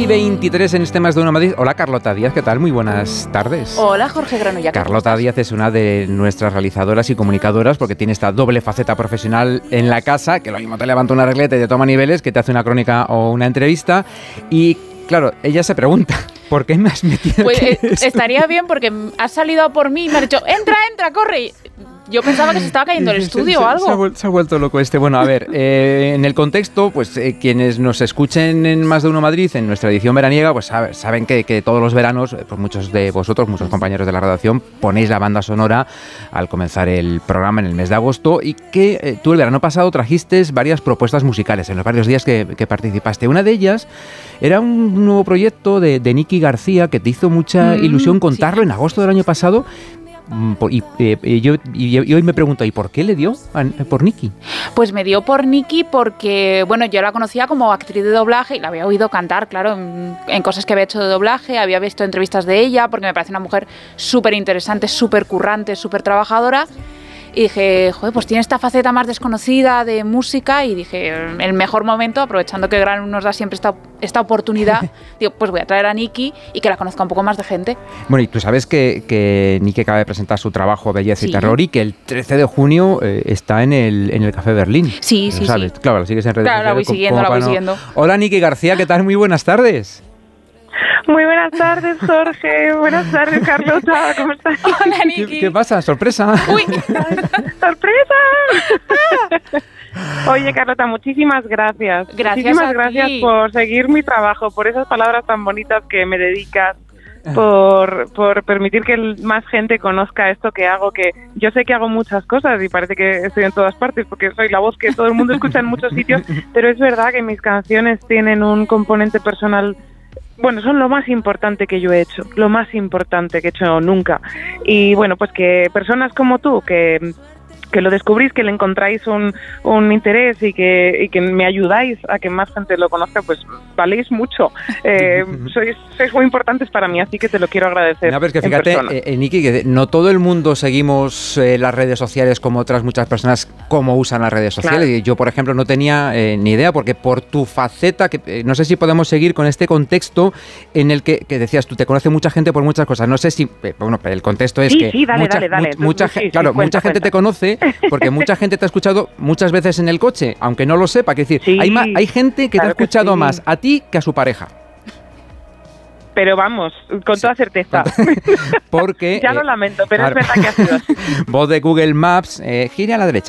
23 en este Más de Uno Madrid. Hola, Carlota Díaz, ¿qué tal? Muy buenas tardes. Hola, Jorge Granulla. Carlota Díaz es una de nuestras realizadoras y comunicadoras porque tiene esta doble faceta profesional en la casa, que lo mismo te levanta una regleta y te toma niveles, que te hace una crónica o una entrevista. Y claro, ella se pregunta, ¿por qué me has metido Pues aquí esto? estaría bien porque has salido a por mí y me has dicho, entra, corre. Yo pensaba que se estaba cayendo el estudio o algo. Se ha vuelto loco este. Bueno, a ver, en el contexto, pues quienes nos escuchen en Más de Uno Madrid, en nuestra edición veraniega, pues saben que todos los veranos, pues muchos de vosotros, muchos compañeros de la redacción, ponéis la banda sonora al comenzar el programa en el mes de agosto y que tú el verano pasado trajiste varias propuestas musicales en los varios días que participaste. Una de ellas era un nuevo proyecto de Nicky García que te hizo mucha ilusión contarlo en agosto del año pasado. Y hoy me pregunto, ¿y por qué le dio por Nicky? Pues me dio por Nicky porque, bueno, yo la conocía como actriz de doblaje y la había oído cantar, claro, en cosas que había hecho de doblaje, había visto entrevistas de ella porque me parece una mujer súper interesante, súper currante, súper trabajadora. Y dije, joder, pues tiene esta faceta más desconocida de música y dije, el mejor momento, aprovechando que Gran nos da siempre esta oportunidad, digo, pues voy a traer a Nicky y que la conozca un poco más de gente. Bueno, y tú sabes que Nicky acaba de presentar su trabajo Belleza y Terror y que el 13 de junio está en el Café Berlín. Sí. Claro, la sigues en redes sociales. Claro, la voy siguiendo. Hola, Nicky García, ¿qué tal? Muy buenas tardes. Muy buenas tardes, Jorge. Buenas tardes, Carlota. ¿Cómo estás? Hola, Nicky. ¿Qué pasa? ¿Sorpresa? ¡Uy! ¡Sorpresa! Oye, Carlota, muchísimas gracias. Muchísimas gracias por seguir mi trabajo, por esas palabras tan bonitas que me dedicas, por permitir que más gente conozca esto que hago, que yo sé que hago muchas cosas y parece que estoy en todas partes porque soy la voz que todo el mundo escucha en muchos sitios, pero es verdad que mis canciones tienen un componente personal. Bueno, son lo más importante que yo he hecho, lo más importante que he hecho nunca. Y bueno, pues que personas como tú, que lo descubrís, que le encontráis un interés y que me ayudáis a que más gente lo conozca, pues valéis mucho. Sois muy importantes para mí, así que te lo quiero agradecer. No, pero es que fíjate, Nicky, que no todo el mundo seguimos las redes sociales como otras muchas personas, como usan las redes sociales. Claro. Yo, por ejemplo, no tenía ni idea, porque por tu faceta, que no sé si podemos seguir con este contexto en el que decías, tú te conoce mucha gente por muchas cosas. No sé si, bueno, el contexto es que dale. Mucha gente te conoce porque mucha gente te ha escuchado muchas veces en el coche, aunque no lo sepa. Que decir, hay gente que te ha escuchado más a ti que a su pareja. Pero vamos, con toda certeza. Porque ya lo lamento, pero es verdad que ha sido así. Voz de Google Maps, gire a la derecha.